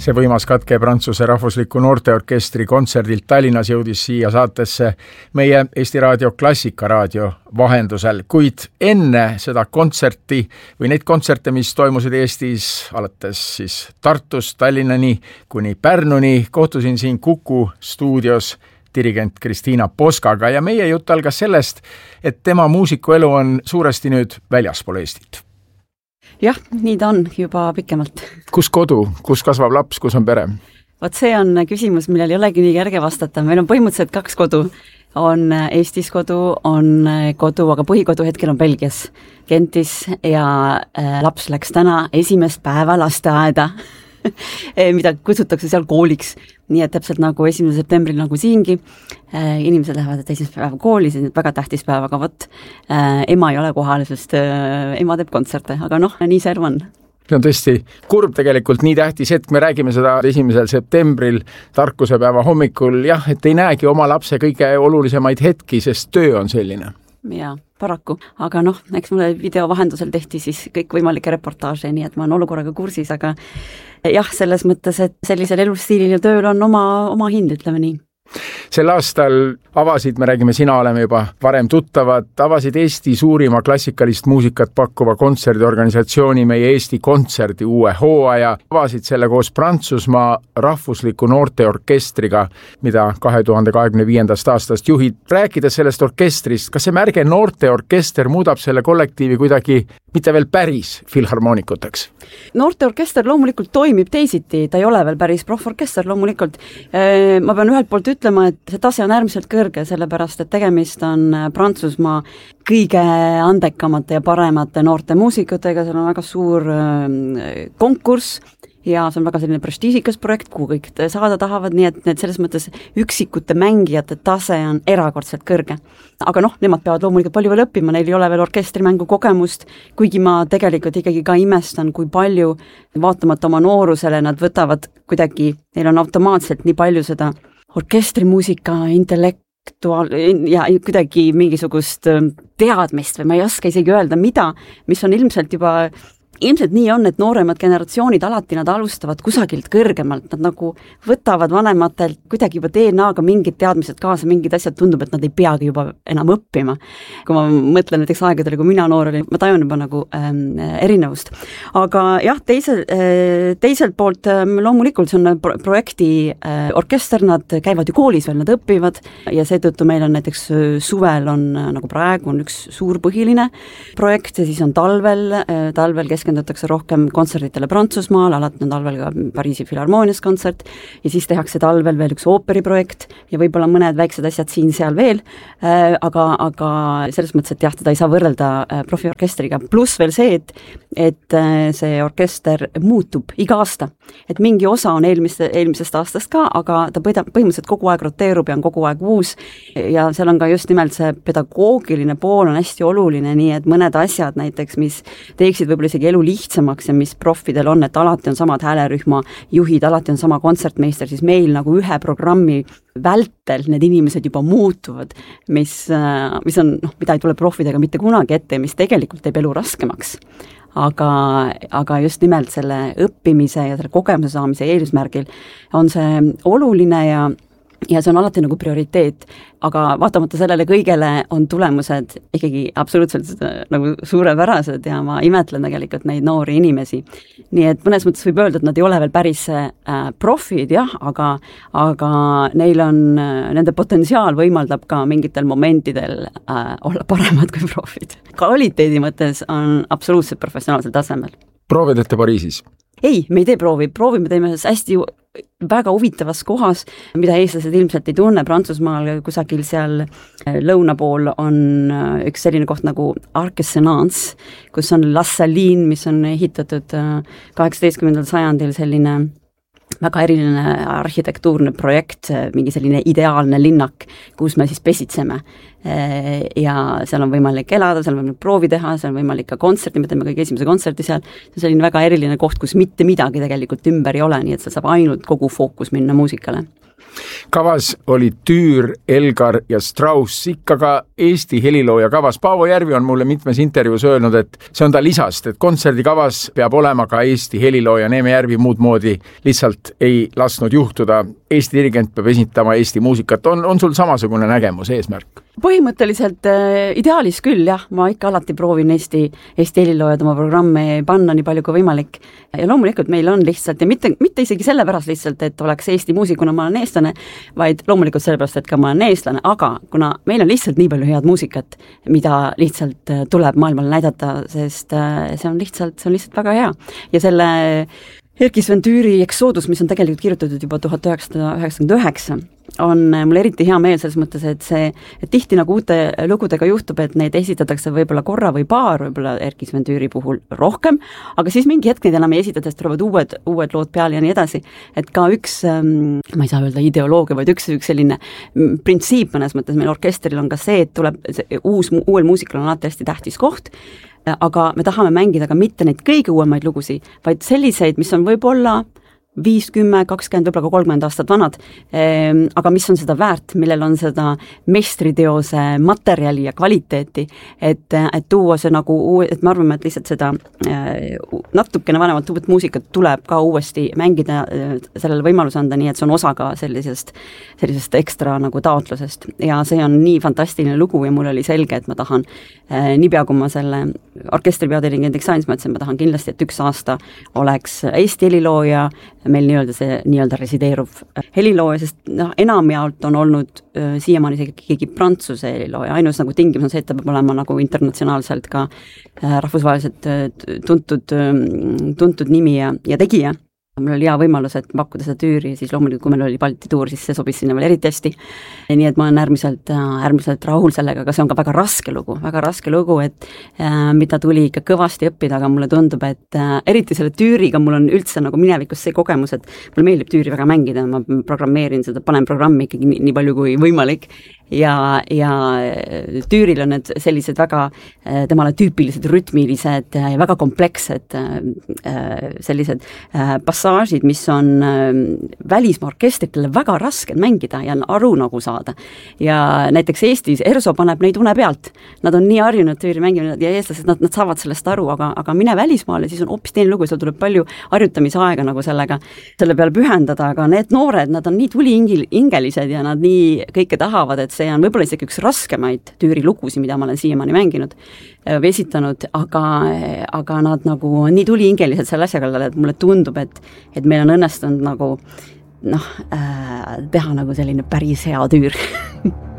See võimas katke Prantsuse rahvusliku noorteorkestri kontserdilt Tallinnas jõudis siia saatesse meie Eesti Raadio Klassikaraadio vahendusel, kuid enne seda kontserti või neid kontserte, mis toimusid Eestis alates siis Tartust, Tallinnani kuni Pärnuni, kohtusin siin Kuku stuudios dirigent Kristiina Poskaga ja meie jutt algas sellest, et tema muusikuelu on suuresti nüüd väljaspool Eestit. Jah, nii ta on juba pikemalt. Kus kodu, kus kasvab laps, kus on pere? Vot see on küsimus, millel ei olegi nii kerge vastata. Meil on põhimõtteliselt 2 kodu. On Eestis kodu, on kodu, aga põhikodu hetkel on Belgias, Gentis ja laps läks täna esimest päeva lasteaeda, mida kutsutakse seal kooliks. Nii et täpselt nagu 1. septembril nagu siingi. Inimesed lähevad esimest päeva kooli, see on väga tähtis päev, aga võt, ema ei ole kohal, sest ema teeb kontserte, aga nii see on. See on tõesti kurb tegelikult, nii tähtis hetk, me räägime seda 1. septembril tarkusepäeva hommikul, jah, et ei näegi oma lapse kõige olulisemaid hetki, sest töö on selline. Jaa, paraku, aga eks mulle video vahendusel tehti siis kõik võimalike reportaaže, nii et ma olen olukorraga kursis, aga jah, selles mõttes, et sellisel elustiilil ja tööl on oma hind, ütleme nii. Sel aastal avasid, me räägime, sina oleme juba varem tuttavad, avasid Eesti suurima klassikalist muusikat pakkuva kontserdiorganisatsiooni meie Eesti kontserdi uue hooaja. Avasid selle koos Prantsusmaa rahvusliku noorteorkestriga, mida 2025. aastast juhid. Rääkides sellest orkestrist, kas see märge noorteorkester muudab selle kollektiivi kuidagi mitte veel päris filharmoonikuteks? Noorteorkester loomulikult toimib teisiti, ta ei ole veel päris proforkester loomulikult. Ma pean ühelt poolt ütlema, et see tase on äärmiselt kõrge, sellepärast, et tegemist on Prantsusmaa kõige andekamate ja paremate noorte muusikutega, seal on väga suur konkurss ja see on väga selline prestiižikas projekt, kuhu kõik saada tahavad, nii et selles mõttes üksikute mängijate tase on erakordselt kõrge. Aga nemad peavad loomulikult palju veel õppima, neil ei ole veel orkestrimängu kogemust, kuigi ma tegelikult ikkagi ka imestan, kui palju vaatamata oma noorusele nad võtavad kuidagi, neil on automaatselt nii palju seda orkestrimuusika, ja kuidagi mingisugust teadmist või ma ei oska isegi öelda mida, mis on ilmselt nii on, et nooremad generatsioonid alati nad alustavad kusagilt kõrgemalt, nad nagu võtavad vanematelt kuidagi juba DNA-ga mingid teadmised kaasa, mingid asjad tundub, et nad ei peagi juba enam õppima. Kui ma mõtlen näiteks aegadele, kui mina noor olin, ma tajun juba nagu erinevust. Aga jah, teiselt poolt loomulikult see on projekti orkester, nad käivad ju koolis veel, nad õpivad ja seetõttu meil on näiteks suvel on, nagu praegu on üks suur põhiline projekt ja siis on talvel keskendutakse rohkem kontserditele Prantsusmaal, alati on talvel ka Pariisi Filharmoonias kontsert ja siis tehakse talvel veel üks ooperiprojekt ja võib-olla mõned väiksed asjad siin-seal veel, aga selles mõttes, et jah, teda ei saa võrrelda profiorkestriga, pluss veel see, et see orkester muutub iga aasta, et mingi osa on eelmisest aastast ka, aga ta põhimõtteliselt kogu aeg roteerub ja on kogu aeg uus ja seal on ka just nimelt see pedagoogiline pool on hästi oluline, nii et mõned asjad näiteks, mis teeksid võib-olla isegi elu lihtsamaks ja mis profidel on, et alati on samad häälerühma juhid, alati on sama kontsertmeister, siis meil nagu ühe programmi vältel need inimesed juba muutuvad, mis on, mida ei tule profidega mitte kunagi ette ja mis tegelikult teeb elu raskemaks. Aga just nimelt selle õppimise ja selle kogemuse saamise eesmärgil on see oluline ja see on alati nagu prioriteet, aga vaatamata sellele kõigele on tulemused ikkagi absoluutselt nagu suurepärased ja ma imetlen tegelikult neid noori inimesi. Nii et mõnes mõttes võib öelda, et nad ei ole veel päris profid, jah, aga neil on, nende potentsiaal võimaldab ka mingitel momentidel olla paremad kui profid. Kvaliteedi mõttes on absoluutselt professionaalsel tasemel. Proovi teete Pariisis? Ei, me ei tee proovi me teeme hästi väga huvitavas kohas, mida eestlased ilmselt ei tunne, Prantsusmaal kusagil seal lõuna pool on üks selline koht nagu Arc-Senance, kus on La Saline, mis on ehitatud 18. sajandil selline väga eriline arhitektuurne projekt, mingi selline ideaalne linnak, kus me siis pesitseme. Ja seal on võimalik elada, seal on võimalik proovi teha, seal on võimalik ka kontserti, me teeme kõige esimese kontserti seal. See on selline väga eriline koht, kus mitte midagi tegelikult ümber ei ole, nii et seal saab ainult kogu fookus minna muusikale. Kavas oli Tüür, Elgar ja Strauss, ikka ka Eesti helilooja kavas. Paavo Järvi on mulle mitmes intervjuus öelnud, et see on ta lisast, et kontserdikavas peab olema ka Eesti helilooja. Neeme Järvi muud moodi lihtsalt ei lasknud juhtuda. Eesti dirigent peab esitama Eesti muusikat. On sul samasugune nägemus, eesmärk? Põhimõtteliselt ideaalis küll, jah. Ma ikka alati proovin Eesti heliloojad oma programmi panna nii palju kui võimalik. Ja loomulikult meil on lihtsalt, ja mitte isegi sellepärast lihtsalt, et oleks Eesti muusikuna, ma olen eestlane, vaid loomulikult sellepärast, et ka ma olen eestlane, aga kuna meil on lihtsalt nii palju head muusikat, mida lihtsalt tuleb maailmale näidata, sest see on lihtsalt väga hea. Ja selle Erkki Sven Tüüri Exodus, mis on tegelikult kirjutatud juba 1999, on mul eriti hea meel selles mõttes, et tihti nagu uute lugudega juhtub, et neid esitatakse võib-olla korra või paar, võib-olla Erkki Sven Tüüri puhul rohkem, aga siis mingi hetk neid enam ei esitades tulevad uued lood peale ja nii edasi. Et ka üks, ma ei saa öelda ideoloogia, vaid üks selline printsiip mõnes mõttes meil orkestril on ka see, et tuleb uuel muusikal on alati hästi tähtis koht, aga me tahame mängida ka mitte neid kõige uuemaid lugusi, vaid selliseid, mis on võib-olla 5, 10, 20, võib-olla ka 30 aastat vanad, aga mis on seda väärt, millel on seda meistriteose materjali ja kvaliteeti, et tuua see nagu, et me arvame, et lihtsalt seda natukene vanemalt uut muusikat tuleb ka uuesti mängida, sellele võimalus anda, nii et see on osa ka sellisest ekstra nagu taotlusest. Ja see on nii fantastiline lugu ja mul oli selge, et ma tahan niipea, kui ma selle orkestri peadirigendiks sain, ma ütlesin, ma tahan kindlasti, et 1 aasta oleks Eesti helilooja, meil nii-öelda resideeruv helilooja, sest enamjaolt on olnud siiamaani keegi prantsuse helilooja, ainus nagu tingimus on see, et ta peab olema nagu internatsionaalselt ka rahvusvaheliselt tuntud nimi ja tegija. Mul oli hea võimalus, et pakkuda seda Tüüri, siis loomulikult, kui meil oli Balti tuur, siis see sobis sinna veel eriti hästi. Nii et ma olen äärmiselt rahul sellega, aga see on ka väga raske lugu, et mida tuli ikka kõvasti õppida, aga mulle tundub, et eriti selle Tüüriga mul on üldse nagu minevikus see kogemus, et mulle meeldib Tüüri väga mängida, ma programmeerin seda, panen programmi ikkagi nii palju kui võimalik ja Tüüril on need sellised väga temale tüüpilised rütmilised ja väga komplekssed sellised passaažid, mis on välismaa orkestritele väga rasked mängida ja aru nagu saada. Ja näiteks Eestis Erso paneb neid une pealt. Nad on nii harjunud Tüüri mängima ja eestlased, nad saavad sellest aru, aga mine välismaale, siis on hoopis teine lugu, seal tuleb palju harjutamisaega nagu selle peale pühendada, aga need noored, nad on nii tuliingelised ja nad nii kõike tahavad, et see on võib-olla isegi üks raskemaid Tüüri lugusi, mida ma olen siiamaani mänginud või esitanud, aga nad nagu on nii tuliingelised selle asja kallal, et mulle tundub, et meil on õnnestunud nagu teha nagu selline päris hea Tüür.